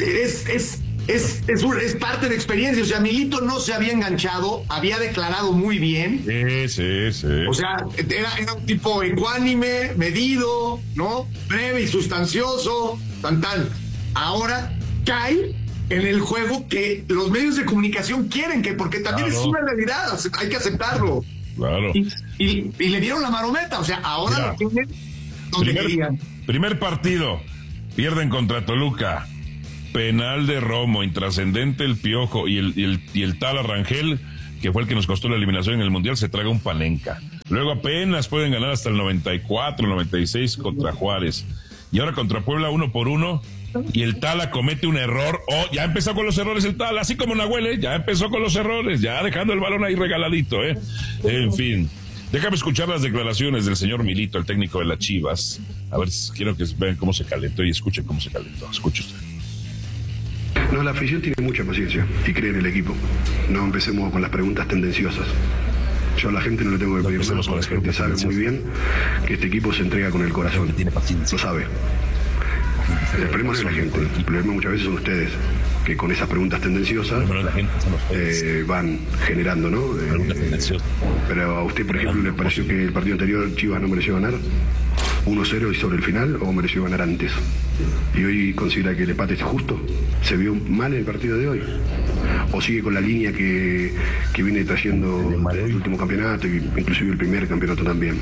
es parte de experiencia. O sea, Milito no se había enganchado, había declarado muy bien. Sí. O sea, era un tipo ecuánime, medido, ¿no? Breve y sustancioso, tan. Ahora cae en el juego que los medios de comunicación quieren, porque también es una realidad, hay que aceptarlo. Claro. Y le dieron la marometa, o sea, ahora lo tienen donde querían. Primer partido, pierden contra Toluca, penal de Romo, intrascendente el Piojo y el tal Arrangel, que fue el que nos costó la eliminación en el Mundial, se traga un Panenka. Luego apenas pueden ganar hasta el 94, 96 contra Juárez. Y ahora contra Puebla 1-1, y el Tala comete un error. Ya empezó con los errores el Tala, así como Nahuel, ya empezó con los errores, ya dejando el balón ahí regaladito, En fin, déjame escuchar las declaraciones del señor Milito, el técnico de las Chivas. A ver, quiero que vean cómo se calentó y escuchen cómo se calentó. Escuche usted. No, la afición tiene mucha paciencia y cree en el equipo. No empecemos con las preguntas tendenciosas. Yo a la gente no le tengo que pedir nada, porque la gente sabe muy bien que este equipo se entrega con el corazón. Lo sabe. El problema no es la gente, el problema muchas veces son ustedes, que con esas preguntas tendenciosas van generando, ¿no? Pero a usted, por ejemplo, ¿le pareció que el partido anterior Chivas no mereció ganar 1-0 y sobre el final, o mereció ganar antes? ¿Y hoy considera que el empate es justo? ¿Se vio mal en el partido de hoy? ¿O sigue con la línea que viene trayendo el último campeonato y inclusive el primer campeonato también?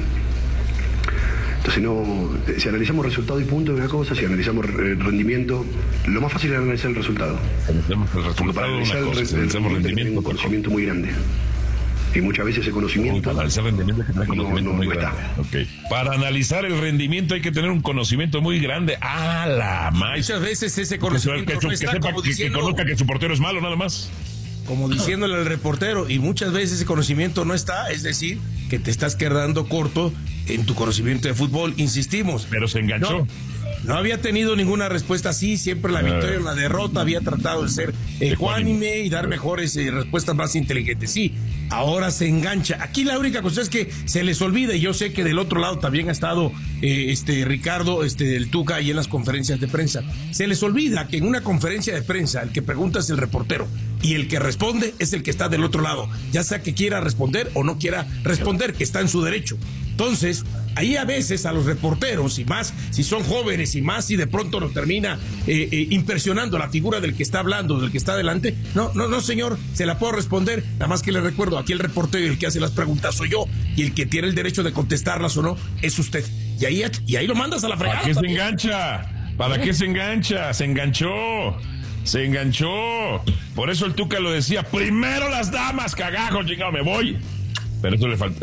Entonces, si analizamos resultado y punto de una cosa, si analizamos rendimiento, lo más fácil es analizar el resultado. Porque para analizar el rendimiento, un conocimiento muy grande. Y muchas veces ese conocimiento para analizar el rendimiento hay que tener conocimiento muy está. Okay. Para analizar el rendimiento hay que tener un conocimiento muy grande. Muchas veces ese conocimiento que conozca que su portero es malo, nada más. Como diciéndole al reportero, y muchas veces ese conocimiento no está, es decir, que te estás quedando corto en tu conocimiento de fútbol, insistimos. Pero se enganchó. No había tenido ninguna respuesta así, siempre la victoria o la derrota, había tratado de ser ecuánime y dar mejores respuestas más inteligentes. Sí, ahora se engancha. Aquí la única cosa es que se les olvida, y yo sé que del otro lado también ha estado Ricardo, el Tuca, y en las conferencias de prensa. Se les olvida que en una conferencia de prensa el que pregunta es el reportero y el que responde es el que está del otro lado, ya sea que quiera responder o no quiera responder, que está en su derecho. Entonces, ahí a veces a los reporteros, y más si son jóvenes, y más si de pronto nos termina impresionando la figura del que está hablando, del que está delante, no señor, se la puedo responder, nada más que le recuerdo, aquí el reportero y el que hace las preguntas soy yo, y el que tiene el derecho de contestarlas o no es usted. Y ahí lo mandas a la fregada. ¿Para qué se engancha? ¿Para qué se engancha? Se enganchó. Por eso el Tuca lo decía, primero las damas, cagajo, chingado, me voy. Pero eso le falta.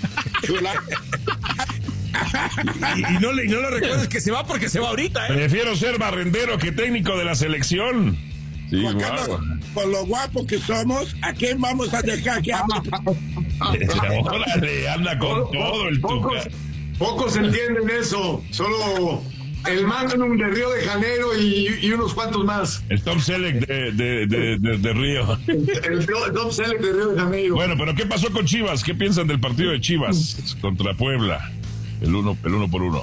y no le recuerdes que se va porque se va ahorita, Prefiero ser barrendero que técnico de la selección. Sí, Juan Carlos, por lo guapo que somos, ¿a quién vamos a dejar que hable? Órale, anda con todo el Tuca. Pocos entienden eso. Solo el Magnum de Río de Janeiro y unos cuantos más. El Top Select de Río. El Top Select de Río de Janeiro. Bueno, pero ¿qué pasó con Chivas? ¿Qué piensan del partido de Chivas contra Puebla? El uno por uno.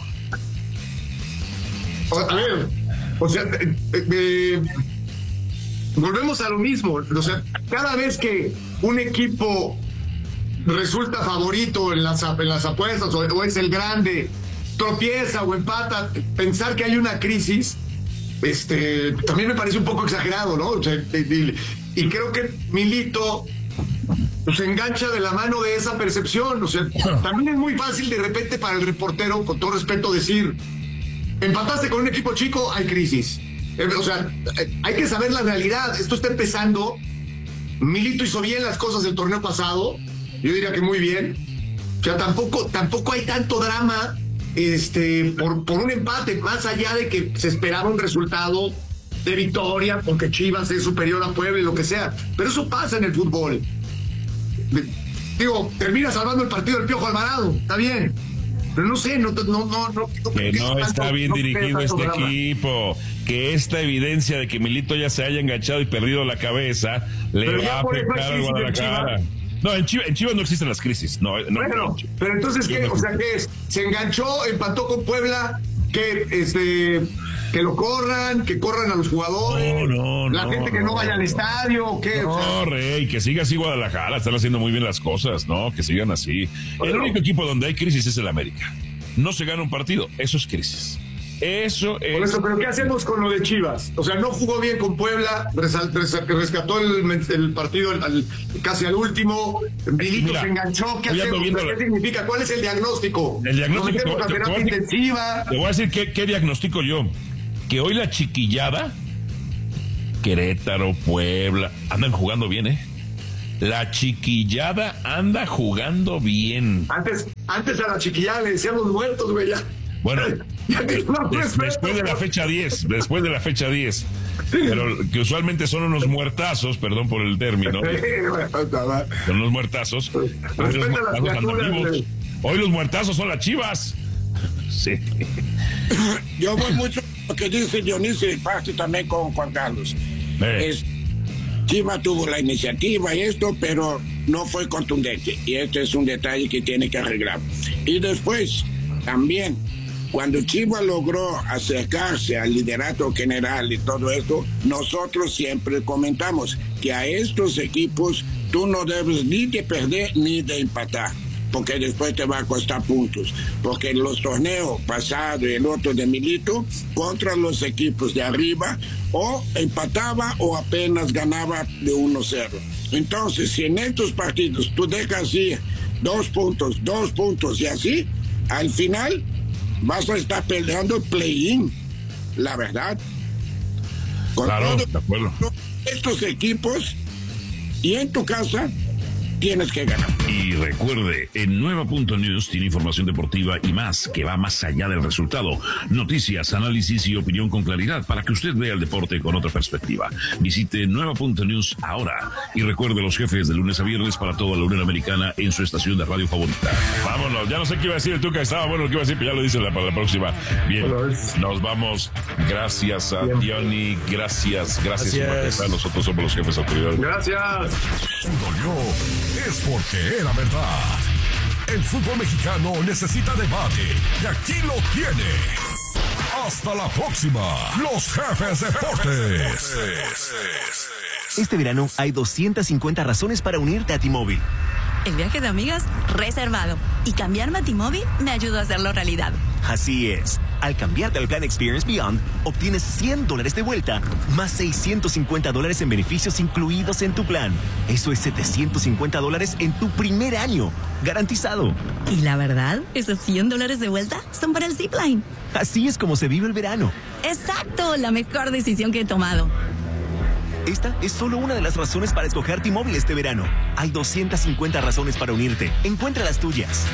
A ver, o sea, volvemos a lo mismo. O sea, cada vez que un equipo resulta favorito en las apuestas o es el grande, tropieza o empata, pensar que hay una crisis, también me parece un poco exagerado, ¿no? O sea, y creo que Milito se engancha de la mano de esa percepción. O sea, también es muy fácil de repente para el reportero, con todo respeto, decir, empataste con un equipo chico, hay crisis. O sea, hay que saber la realidad. Esto está empezando. Milito hizo bien las cosas del torneo pasado, yo diría que muy bien. O sea, tampoco hay tanto drama por un empate, más allá de que se esperaba un resultado de victoria porque Chivas es superior a Puebla y lo que sea, pero eso pasa en el fútbol. Digo, termina salvando el partido del Piojo Alvarado, está bien, pero no sé, no que no está bien dirigido este equipo, que esta evidencia de que Milito ya se haya enganchado y perdido la cabeza le va a afectar al Guadalajara. No, en Chivas no existen las crisis. Bueno, pero entonces, ¿qué? O sea, ¿qué es? Se enganchó, empató con Puebla, que lo corran, que corran a los jugadores, la gente que no vaya al estadio, ¿qué? No, Rey, que siga así Guadalajara, están haciendo muy bien las cosas, ¿no? Que sigan así. El único equipo donde hay crisis es el América. No se gana un partido, eso es crisis. Eso es. Por eso, pero ¿qué hacemos con lo de Chivas? O sea, no jugó bien con Puebla, rescató el partido casi al último, Milito se enganchó. ¿Qué hacemos? ¿Qué significa? ¿Cuál es el diagnóstico? El diagnóstico. ¿Nos metemos a terapia intensiva? Te voy a decir qué diagnostico yo. Que hoy la chiquillada, Querétaro, Puebla, andan jugando bien, ¿eh? La chiquillada anda jugando bien. Antes a la chiquillada le decían los muertos, güey, ya. Bueno, después de la fecha 10, pero que usualmente son unos muertazos, perdón por el término. Son unos muertazos. Hoy los muertazos son las Chivas. Sí. Yo voy mucho a lo que dice Dionisio y parte también con Juan Carlos. Chivas tuvo la iniciativa y esto, pero no fue contundente. Y este es un detalle que tiene que arreglar. Y después, también, cuando Chivas logró acercarse al liderato general y todo esto, nosotros siempre comentamos que a estos equipos tú no debes ni de perder ni de empatar, porque después te va a costar puntos. Porque en los torneos pasados y el otro de Milito, contra los equipos de arriba, o empataba o apenas ganaba de 1-0. Entonces, si en estos partidos tú dejas ir 2 puntos y así, al final vas a estar peleando el play-in, la verdad. Con claro, de acuerdo. Estos equipos, y en tu casa tienes que ganar. Y recuerde, en Nueva.News tiene información deportiva y más, que va más allá del resultado. Noticias, análisis y opinión con claridad para que usted vea el deporte con otra perspectiva. Visite Nueva.News ahora. Y recuerde los jefes de lunes a viernes para toda la Unión Americana en su estación de radio favorita. Vámonos, ya no sé qué iba a decir el Tuca, estaba bueno lo que iba a decir, pero ya lo dice para la próxima. Bien, nos vamos. Gracias a Diony, gracias. Nosotros somos los jefes autoridades. Gracias. Es porque era verdad. El fútbol mexicano necesita debate y aquí lo tiene. Hasta la próxima, los jefes deportes. Este verano hay 250 razones para unirte a T-Mobile. El viaje de amigas, reservado. Y cambiarme a T-Mobile me ayudó a hacerlo realidad. Así es. Al cambiarte al plan Experience Beyond, obtienes $100 de vuelta, más $650 en beneficios incluidos en tu plan. Eso es $750 en tu primer año. Garantizado. Y la verdad, esos $100 de vuelta son para el Zipline. Así es como se vive el verano. ¡Exacto! La mejor decisión que he tomado. Esta es solo una de las razones para escoger T-Mobile este verano. Hay 250 razones para unirte. Encuentra las tuyas.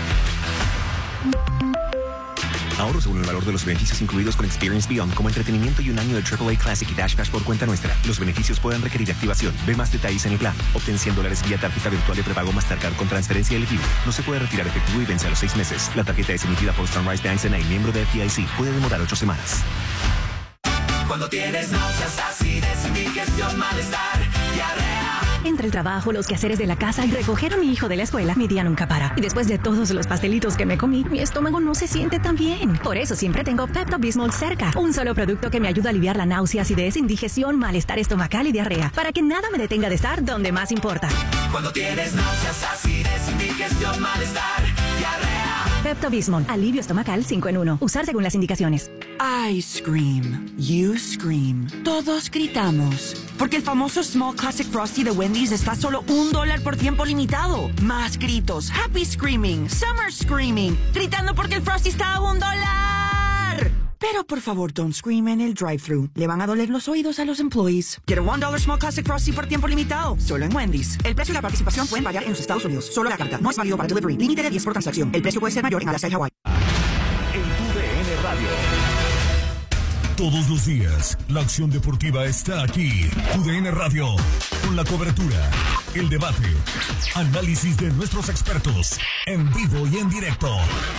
Ahorro según el valor de los beneficios incluidos con Experience Beyond, como entretenimiento y un año de AAA Classic y Dash Cash por cuenta nuestra. Los beneficios pueden requerir activación. Ve más detalles en el plan. Obtén $100 vía tarjeta virtual de prepago Mastercard con transferencia elegible. No se puede retirar efectivo y vence a los 6 meses. La tarjeta es emitida por Sunrise Bank N.A., miembro de FDIC. Puede demorar 8 semanas. Cuando tienes náuseas, acidez, indigestión, malestar, diarrea. Entre el trabajo, los quehaceres de la casa y recoger a mi hijo de la escuela, mi día nunca para. Y después de todos los pastelitos que me comí, mi estómago no se siente tan bien. Por eso siempre tengo Pepto-Bismol cerca. Un solo producto que me ayuda a aliviar la náusea, acidez, indigestión, malestar estomacal y diarrea. Para que nada me detenga de estar donde más importa. Cuando tienes náuseas, acidez, indigestión, malestar, diarrea. Pepto-Bismol, alivio estomacal 5 en 1. Usar según las indicaciones. I scream, you scream. Todos gritamos. Porque el famoso Small Classic Frosty de Wendy's está a solo $1 por tiempo limitado. Más gritos, happy screaming, summer screaming, gritando porque el Frosty está a $1. Pero por favor, don't scream en el drive-thru. Le van a doler los oídos a los employees. Get a $1 Small Classic Frosty por tiempo limitado. Solo en Wendy's. El precio y la participación pueden variar en los Estados Unidos. Solo la carta. No es válido para delivery. Límite de 10 por transacción. El precio puede ser mayor en Alaska y Hawái. En TUDN Radio. Todos los días, la acción deportiva está aquí. TUDN Radio. Con la cobertura, el debate, análisis de nuestros expertos. En vivo y en directo.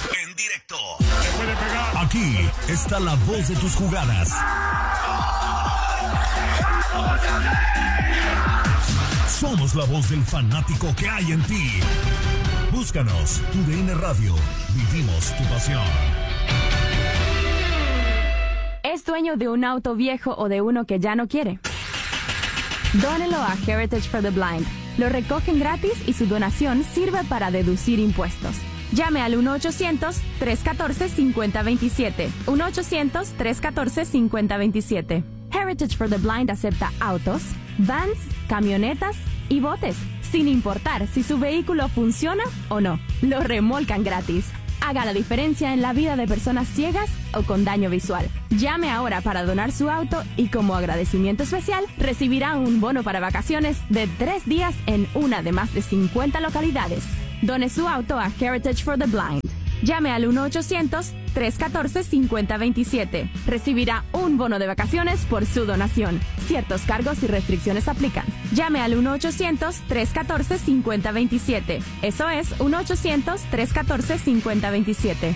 Aquí está la voz de tus jugadas. Somos la voz del fanático que hay en ti. Búscanos, TUDN Radio. Vivimos tu pasión. ¿Es dueño de un auto viejo o de uno que ya no quiere? Dónelo a Heritage for the Blind. Lo recogen gratis y su donación sirve para deducir impuestos. Llame al 1-800-314-5027. 1-800-314-5027. Heritage for the Blind acepta autos, vans, camionetas y botes, sin importar si su vehículo funciona o no. Lo remolcan gratis. Haga la diferencia en la vida de personas ciegas o con daño visual. Llame ahora para donar su auto y como agradecimiento especial recibirá un bono para vacaciones de 3 días en una de más de 50 localidades. Done su auto a Heritage for the Blind. Llame al 1-800-314-5027. Recibirá un bono de vacaciones por su donación. Ciertos cargos y restricciones aplican. Llame al 1-800-314-5027. Eso es 1-800-314-5027.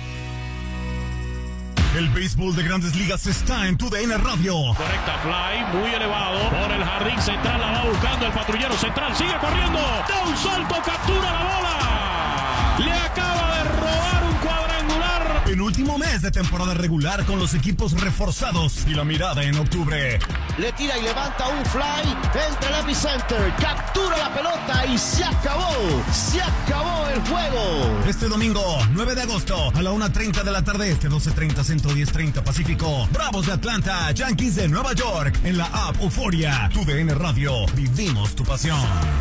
El béisbol de Grandes Ligas está en TUDN Radio. Correcta, fly, muy elevado. Por el jardín central la va buscando el patrullero central. Sigue corriendo. Da un salto, captura la bola. Le acaba de robar un cuadrangular. Penúltimo mes de temporada regular con los equipos reforzados y la mirada en octubre. Le tira y levanta un fly entre el epicenter. Captura la pelota y se acabó. Se acabó el juego. Este domingo, 9 de agosto, a la 1:30 de la tarde, 12:30 Centro, 10:30 Pacífico. Bravos de Atlanta, Yankees de Nueva York. En la app Euforia. TUDN Radio. Vivimos tu pasión.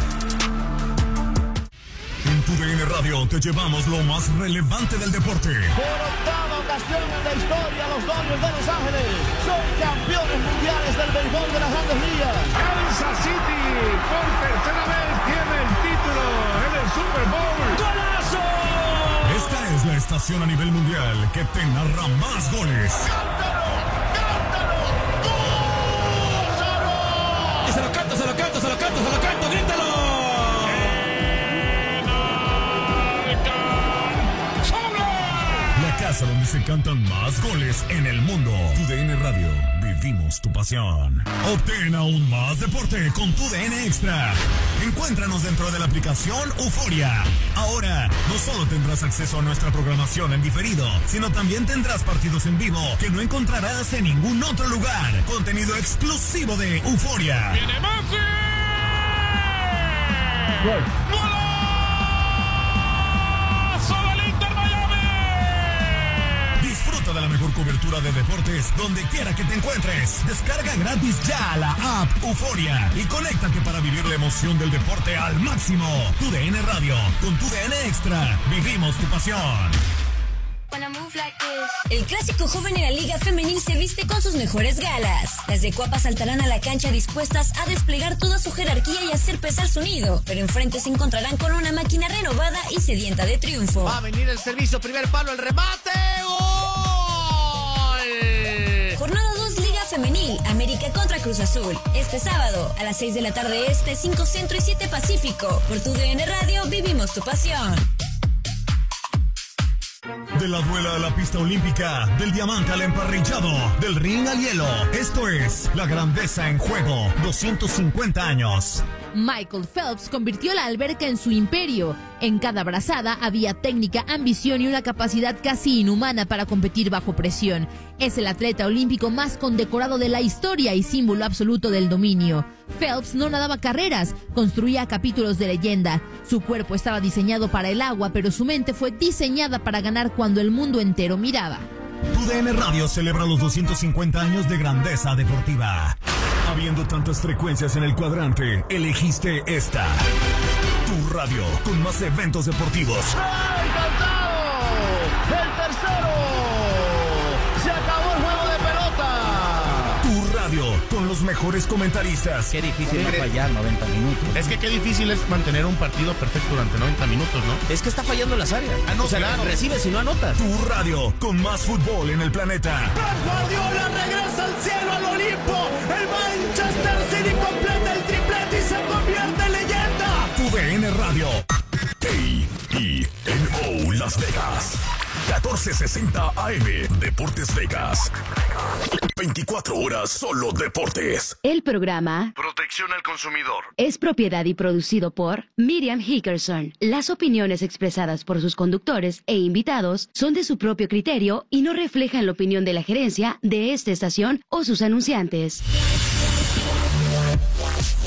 En TUDN Radio te llevamos lo más relevante del deporte. Por octava ocasión en la historia, los Dodgers de Los Ángeles son campeones mundiales del béisbol de las Grandes Ligas. Kansas City por tercera vez tiene el título en el Super Bowl. ¡Golazo! Esta es la estación a nivel mundial que te narra más goles. ¡Cántalo! ¡Cántalo! ¡Gózalo! Y se lo canto, se lo canto, se lo canto, se lo canto, grítalo. Casa donde se cantan más goles en el mundo. TUDN Radio, vivimos tu pasión. Obtén aún más deporte con TUDN Extra. Encuéntranos dentro de la aplicación Euforia. Ahora, no solo tendrás acceso a nuestra programación en diferido, sino también tendrás partidos en vivo que no encontrarás en ningún otro lugar. Contenido exclusivo de Euforia. ¡Viene Maxi! ¡Gol! De la mejor cobertura de deportes donde quiera que te encuentres. Descarga gratis ya la app Euforia y conéctate para vivir la emoción del deporte al máximo. TUDN Radio, con TUDN Extra, vivimos tu pasión. El clásico joven en la Liga Femenil se viste con sus mejores galas. Las de Cuapa saltarán a la cancha dispuestas a desplegar toda su jerarquía y hacer pesar su nido, pero enfrente se encontrarán con una máquina renovada y sedienta de triunfo. Va a venir el servicio, primer palo, el remate. ¡Gol! Jornada 2 Liga Femenil, América contra Cruz Azul. Este sábado a las 6 de la tarde 5 Centro y 7 Pacífico. Por TUDN Radio, vivimos tu pasión. De la duela a la pista olímpica, del diamante al emparrillado, del ring al hielo. Esto es la grandeza en juego. 250 años. Michael Phelps convirtió la alberca en su imperio. En cada brazada había técnica, ambición y una capacidad casi inhumana para competir bajo presión. Es el atleta olímpico más condecorado de la historia y símbolo absoluto del dominio. Phelps no nadaba carreras, construía capítulos de leyenda. Su cuerpo estaba diseñado para el agua, pero su mente fue diseñada para ganar cuando el mundo entero miraba. TUDN Radio celebra los 250 años de grandeza deportiva. Habiendo tantas frecuencias en el cuadrante, elegiste esta. Tu radio, con más eventos deportivos. ¡Ay, cantado! ¡El tercero! ¡Se acabó el juego de pelota! Tu radio, con los mejores comentaristas. Qué difícil es fallar 90 minutos. Es que qué difícil es mantener un partido perfecto durante 90 minutos, ¿no? Es que está fallando en las áreas. O sea, claro. Recibes y no anotas. Tu radio, con más fútbol en el planeta. Guardiola regresa al cielo, al Olimpo. El Manchester City completa el triplete y se convierte en leyenda. TUDN Radio. KENO Las Vegas. 1460 AM. Deportes Vegas. 24 horas solo deportes. El programa Protección al consumidor es propiedad y producido por Miriam Hickerson. Las opiniones expresadas por sus conductores e invitados son de su propio criterio y no reflejan la opinión de la gerencia de esta estación o sus anunciantes.